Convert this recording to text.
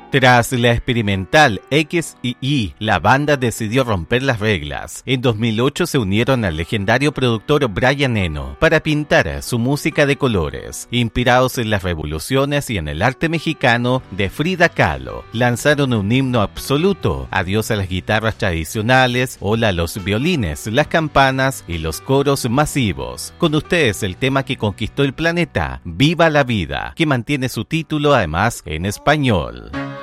Tras la experimental X y Y, la banda decidió romper las reglas. En 2008 se unieron al legendario productor Brian Eno para pintar su música de colores. Inspirados en las revoluciones y en el arte mexicano de Frida Kahlo, lanzaron un himno absoluto, adiós a las guitarras tradicionales, hola a los violines, las campanas y los coros masivos. Con ustedes el tema que conquistó el planeta, Viva la Vida, que mantiene su título además en español.